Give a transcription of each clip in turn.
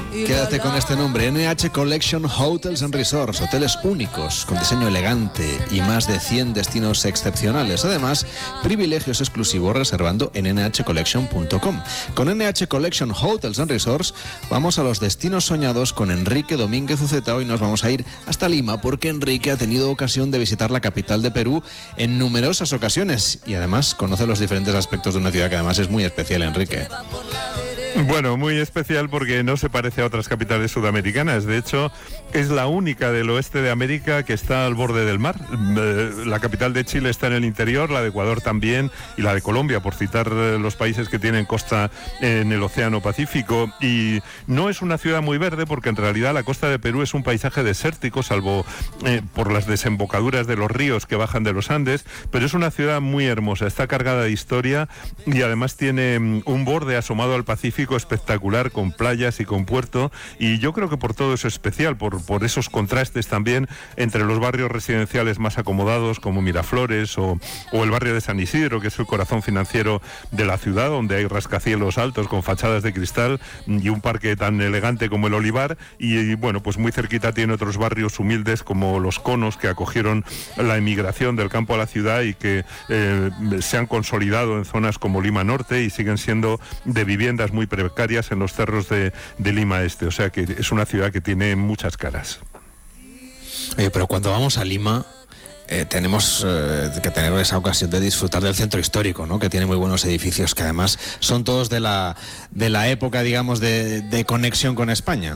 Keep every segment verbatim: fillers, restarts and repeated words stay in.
Quédate con este nombre, N H Collection Hotels and Resorts, hoteles únicos, con diseño elegante y más de cien destinos excepcionales. Además, privilegios exclusivos reservando en ene hache collection punto com. Con N H Collection Hotels and Resorts vamos a los destinos soñados con Enrique Domínguez Uceta. Hoy nos vamos a ir hasta Lima porque Enrique ha tenido ocasión de visitar la capital de Perú en numerosas ocasiones y además conoce los diferentes aspectos de una ciudad que además es muy especial, Enrique. Bueno, muy especial porque no se parece a otras capitales sudamericanas. De hecho, es la única del oeste de América que está al borde del mar. La capital de Chile está en el interior, la de Ecuador también, y la de Colombia, por citar los países que tienen costa en el Océano Pacífico. Y no es una ciudad muy verde porque en realidad la costa de Perú es un paisaje desértico, salvo eh, por las desembocaduras de los ríos que bajan de los Andes, pero es una ciudad muy hermosa, está cargada de historia y además tiene un borde asomado al Pacífico espectacular, con playas y con puerto, y yo creo que por todo eso especial, por, por esos contrastes también entre los barrios residenciales más acomodados como Miraflores o, o el barrio de San Isidro, que es el corazón financiero de la ciudad, donde hay rascacielos altos con fachadas de cristal y un parque tan elegante como el Olivar, y, y bueno, pues muy cerquita tiene otros barrios humildes como Los Conos, que acogieron la emigración del campo a la ciudad y que eh, se han consolidado en zonas como Lima Norte y siguen siendo de viviendas muy precarias en los cerros de, de Lima Este, o sea que es una ciudad que tiene muchas caras. Oye, pero cuando vamos a Lima eh, tenemos eh, que tener esa ocasión de disfrutar del centro histórico, ¿no? Que tiene muy buenos edificios, que además son todos de la, de la época, digamos, de, de conexión con España.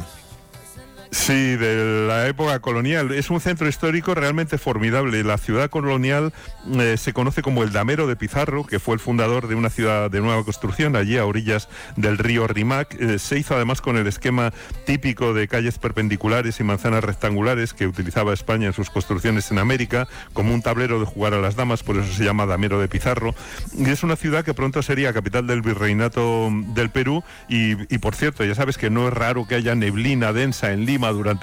Sí, de la época colonial. Es un centro histórico realmente formidable. La ciudad colonial eh, se conoce como el Damero de Pizarro, que fue el fundador de una ciudad de nueva construcción allí a orillas del río Rímac. Eh, se hizo además con el esquema típico de calles perpendiculares y manzanas rectangulares que utilizaba España en sus construcciones en América, como un tablero de jugar a las damas, por eso se llama Damero de Pizarro. Y es una ciudad que pronto sería capital del virreinato del Perú y, y por cierto, ya sabes que no es raro que haya neblina densa en Lima durante